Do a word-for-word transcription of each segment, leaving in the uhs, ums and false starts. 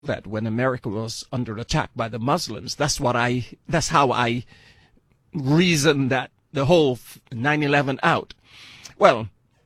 that when America was under attack by the Muslims. That's what I, that's how I reasoned that the whole nine eleven out. Well,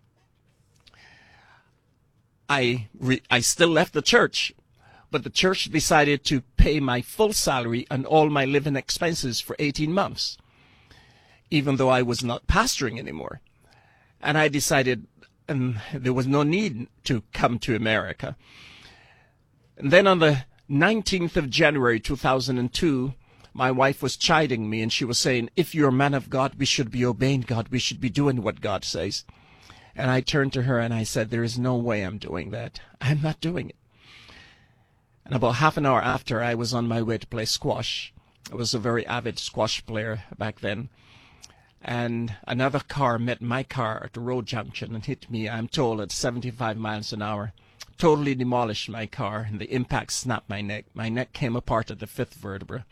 I, re, I still left the church, but the church decided to pay my full salary and all my living expenses for eighteen months, even though I was not pastoring anymore. And I decided um, there was no need to come to America. And then on the nineteenth of January two thousand two, my wife was chiding me, and she was saying, if you're a man of God, we should be obeying God. We should be doing what God says. And I turned to her and I said, there is no way I'm doing that. I'm not doing it. And about half an hour after, I was on my way to play squash. I was a very avid squash player back then. And another car met my car at the road junction and hit me, I'm told, at seventy-five miles an hour. Totally demolished my car, and the impact snapped my neck. My neck came apart at the fifth vertebra.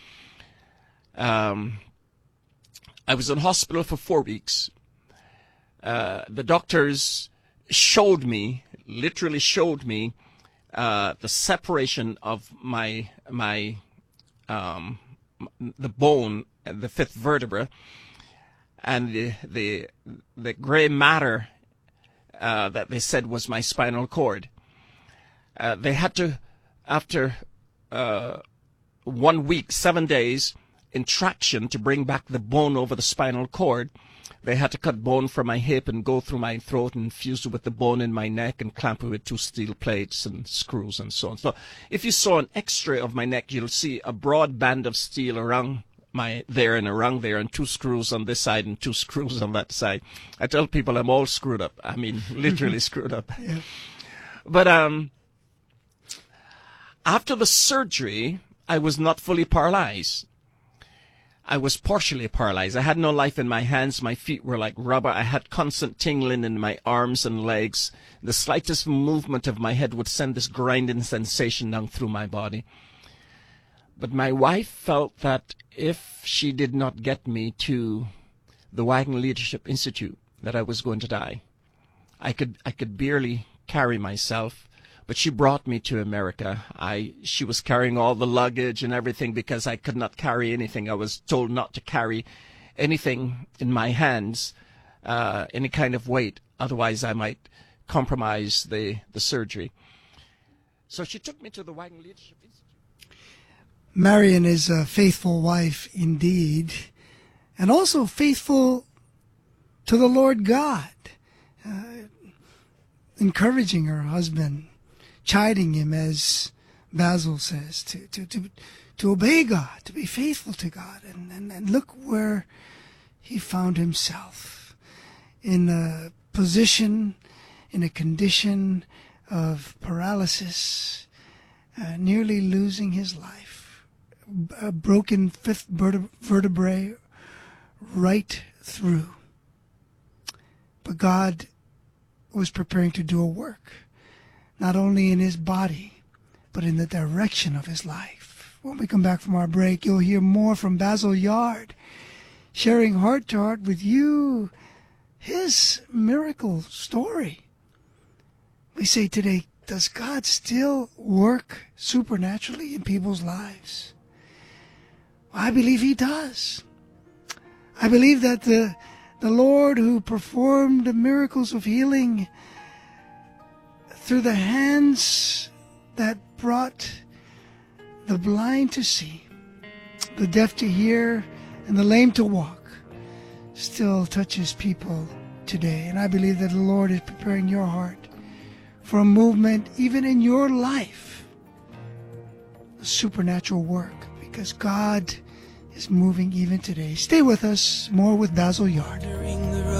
Um, I was in hospital for four weeks. Uh, the doctors showed me, literally showed me, uh, the separation of my my um, the bone, the fifth vertebra, and the the the gray matter uh, that they said was my spinal cord. Uh, they had to, after uh, one week, seven days, in traction to bring back the bone over the spinal cord. They had to cut bone from my hip and go through my throat and fuse it with the bone in my neck and clamp it with two steel plates and screws and so on. So if you saw an X-ray of my neck, you'll see a broad band of steel around my there and around there, and two screws on this side and two screws on that side. I tell people I'm all screwed up. I mean, literally screwed up. Yeah. But um, after the surgery, I was not fully paralyzed. I was partially paralyzed. I had no life in my hands. My feet were like rubber. I had constant tingling in my arms and legs. The slightest movement of my head would send this grinding sensation down through my body. But my wife felt that if she did not get me to the Wagner Leadership Institute, that I was going to die. I could, I could barely carry myself. But she brought me to America. I, she was carrying all the luggage and everything because I could not carry anything. I was told not to carry anything in my hands, uh, any kind of weight. Otherwise, I might compromise the, the surgery. So she took me to the Wagner Leadership Institute. Marion is a faithful wife indeed, and also faithful to the Lord God, uh, encouraging her husband, chiding him, as Basil says, to, to, to, to obey God, to be faithful to God. And, and, and look where he found himself, in a position, in a condition of paralysis, uh, nearly losing his life, a broken fifth vertebrae right through. But God was preparing to do a work, not only in his body, but in the direction of his life. When we come back from our break, you'll hear more from Basil Yard, sharing heart to heart with you his miracle story. We say today, does God still work supernaturally in people's lives? I believe he does. I believe that the, the Lord who performed the miracles of healing through the hands that brought the blind to see, the deaf to hear, and the lame to walk, still touches people today. And I believe that the Lord is preparing your heart for a movement even in your life, a supernatural work, because God is moving even today. Stay with us. More with Basil Yard.